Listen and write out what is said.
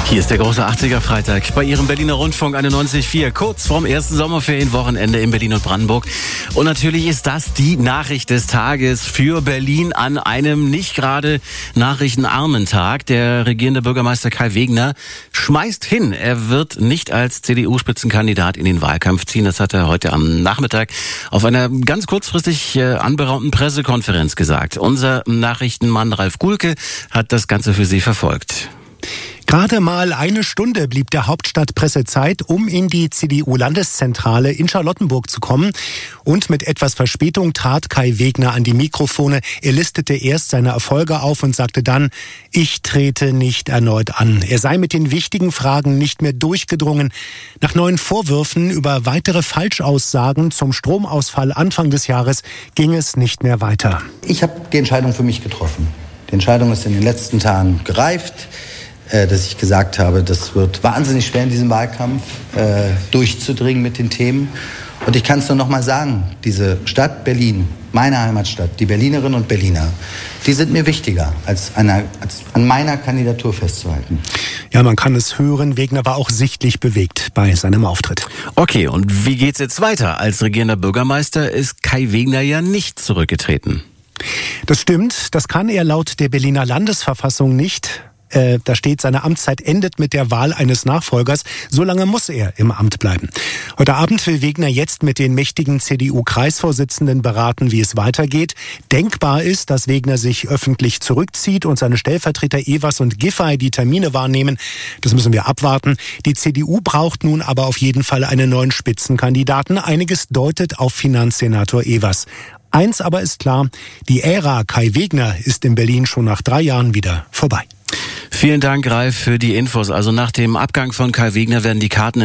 Hier ist der große 80er-Freitag bei Ihrem Berliner Rundfunk 91.4, kurz vorm ersten Sommerferienwochenende in Berlin und Brandenburg. Und natürlich ist das die Nachricht des Tages für Berlin an einem nicht gerade nachrichtenarmen Tag. Der regierende Bürgermeister Kai Wegner schmeißt hin. Er wird nicht als CDU-Spitzenkandidat in den Wahlkampf ziehen. Das hat er heute am Nachmittag auf einer ganz kurzfristig anberaumten Pressekonferenz gesagt. Unser Nachrichtenmann Ralf Gulke hat das Ganze für Sie verfolgt. Gerade mal eine Stunde blieb der Hauptstadtpresse Zeit, um in die CDU-Landeszentrale in Charlottenburg zu kommen. Und mit etwas Verspätung trat Kai Wegner an die Mikrofone. Er listete erst seine Erfolge auf und sagte dann, ich trete nicht erneut an. Er sei mit den wichtigen Fragen nicht mehr durchgedrungen. Nach neuen Vorwürfen über weitere Falschaussagen zum Stromausfall Anfang des Jahres ging es nicht mehr weiter. Ich habe die Entscheidung für mich getroffen. Die Entscheidung ist in den letzten Tagen gereift, dass ich gesagt habe, das wird wahnsinnig schwer in diesem Wahlkampf durchzudringen mit den Themen. Und ich kann es nur noch mal sagen, diese Stadt Berlin, meine Heimatstadt, die Berlinerinnen und Berliner, die sind mir wichtiger, als an meiner Kandidatur festzuhalten. Ja, man kann es hören, Wegner war auch sichtlich bewegt bei seinem Auftritt. Okay, und wie geht's jetzt weiter? Als regierender Bürgermeister ist Kai Wegner ja nicht zurückgetreten. Das stimmt, das kann er laut der Berliner Landesverfassung nicht. Da steht, seine Amtszeit endet mit der Wahl eines Nachfolgers. Solange muss er im Amt bleiben. Heute Abend will Wegner jetzt mit den mächtigen CDU-Kreisvorsitzenden beraten, wie es weitergeht. Denkbar ist, dass Wegner sich öffentlich zurückzieht und seine Stellvertreter Evers und Giffey die Termine wahrnehmen. Das müssen wir abwarten. Die CDU braucht nun aber auf jeden Fall einen neuen Spitzenkandidaten. Einiges deutet auf Finanzsenator Evers. Eins aber ist klar, die Ära Kai Wegner ist in Berlin schon nach 3 Jahren wieder vorbei. Vielen Dank, Ralf, für die Infos. Also nach dem Abgang von Kai Wegner werden die Karten